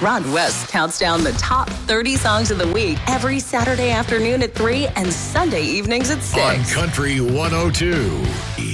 Ron West counts down the top 30 songs of the week every Saturday afternoon at 3 and Sunday evenings at 6. On Country 102.